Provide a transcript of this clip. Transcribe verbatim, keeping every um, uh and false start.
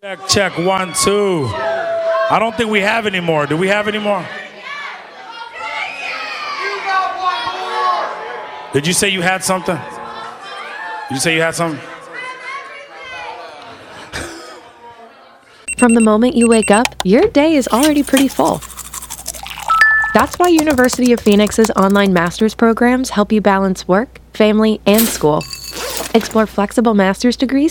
Check, check, one, two. I don't think we have any more. Do we have any more? Did you say you had something? Did you say you had something? From the moment you wake up, your day is already pretty full. That's why University of Phoenix's online master's programs help you balance work, family, and school. Explore flexible master's degrees